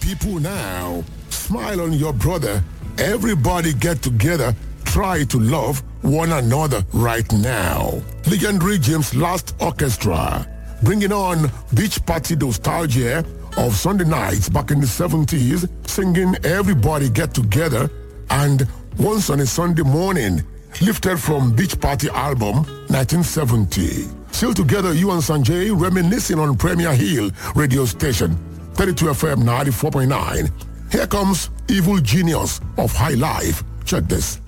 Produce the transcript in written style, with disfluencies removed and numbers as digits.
people now. Smile on your brother. Everybody get together. Try to love one another right now. Legendary James Last Orchestra, bringing on beach party nostalgia of Sunday nights back in the 70s, singing Everybody Get Together and Once on a Sunday Morning, lifted from Beach Party album 1970. Still together, you and Sanjay reminiscing on Premier Hill radio station, 32 FM 94.9. Here comes Evil Genius of High Life. Check this.